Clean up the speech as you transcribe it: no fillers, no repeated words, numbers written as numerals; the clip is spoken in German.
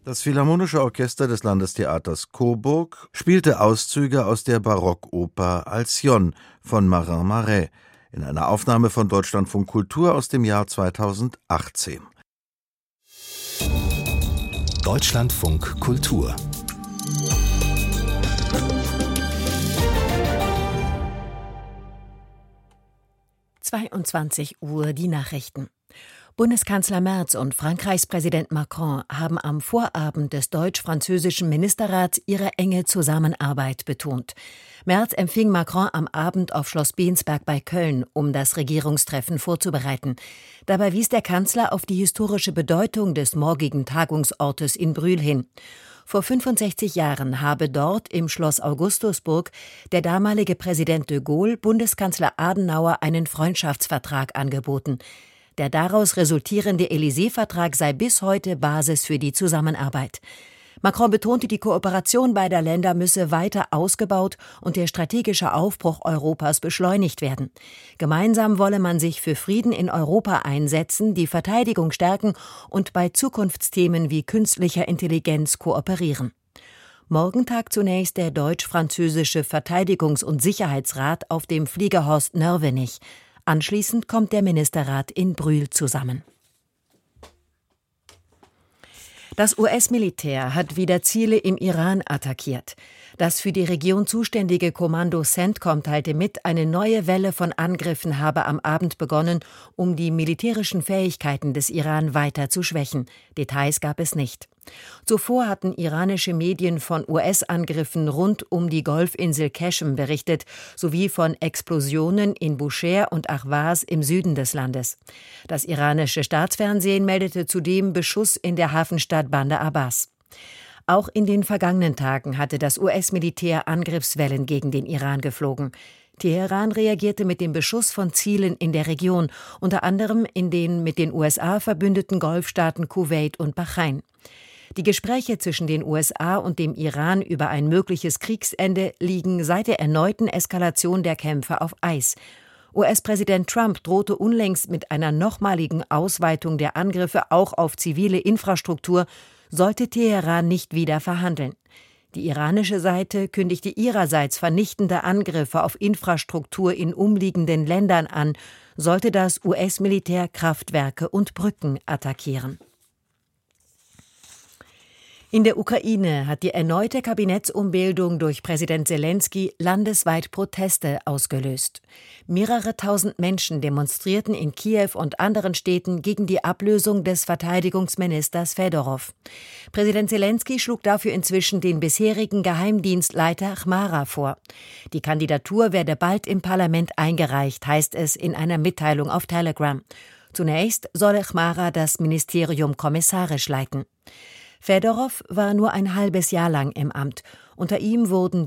Das Philharmonische Orchester des Landestheaters Coburg spielte Auszüge aus der Barockoper Alcyon von Marin Marais in einer Aufnahme von Deutschlandfunk Kultur aus dem Jahr 2018. Deutschlandfunk Kultur 22 Uhr die Nachrichten. Bundeskanzler Merz und Frankreichs Präsident Macron haben am Vorabend des deutsch-französischen Ministerrats ihre enge Zusammenarbeit betont. Merz empfing Macron am Abend auf Schloss Bensberg bei Köln, um das Regierungstreffen vorzubereiten. Dabei wies der Kanzler auf die historische Bedeutung des morgigen Tagungsortes in Brühl hin. Vor 65 Jahren habe dort im Schloss Augustusburg der damalige Präsident de Gaulle Bundeskanzler Adenauer einen Freundschaftsvertrag angeboten. Der daraus resultierende Élysée-Vertrag sei bis heute Basis für die Zusammenarbeit. Macron betonte, die Kooperation beider Länder müsse weiter ausgebaut und der strategische Aufbruch Europas beschleunigt werden. Gemeinsam wolle man sich für Frieden in Europa einsetzen, die Verteidigung stärken und bei Zukunftsthemen wie künstlicher Intelligenz kooperieren. Morgen tagt zunächst der deutsch-französische Verteidigungs- und Sicherheitsrat auf dem Flieger Horst Nörvenich. Anschließend kommt der Ministerrat in Brühl zusammen. Das US-Militär hat wieder Ziele im Iran attackiert. Das für die Region zuständige Kommando CENTCOM teilte mit, eine neue Welle von Angriffen habe am Abend begonnen, um die militärischen Fähigkeiten des Iran weiter zu schwächen. Details gab es nicht. Zuvor hatten iranische Medien von US-Angriffen rund um die Golfinsel Qashm berichtet, sowie von Explosionen in Bushehr und Ahvaz im Süden des Landes. Das iranische Staatsfernsehen meldete zudem Beschuss in der Hafenstadt Bandar Abbas. Auch in den vergangenen Tagen hatte das US-Militär Angriffswellen gegen den Iran geflogen. Teheran reagierte mit dem Beschuss von Zielen in der Region, unter anderem in den mit den USA verbündeten Golfstaaten Kuwait und Bahrain. Die Gespräche zwischen den USA und dem Iran über ein mögliches Kriegsende liegen seit der erneuten Eskalation der Kämpfe auf Eis. US-Präsident Trump drohte unlängst mit einer nochmaligen Ausweitung der Angriffe auch auf zivile Infrastruktur, sollte Teheran nicht wieder verhandeln. Die iranische Seite kündigte ihrerseits vernichtende Angriffe auf Infrastruktur in umliegenden Ländern an, sollte das US-Militär Kraftwerke und Brücken attackieren. In der Ukraine hat die erneute Kabinettsumbildung durch Präsident Selenskyj landesweit Proteste ausgelöst. Mehrere tausend Menschen demonstrierten in Kiew und anderen Städten gegen die Ablösung des Verteidigungsministers Fedorow. Präsident Selenskyj schlug dafür inzwischen den bisherigen Geheimdienstleiter Chmara vor. Die Kandidatur werde bald im Parlament eingereicht, heißt es in einer Mitteilung auf Telegram. Zunächst solle Chmara das Ministerium kommissarisch leiten. Fedorow war nur ein halbes Jahr lang im Amt. Unter ihm wurden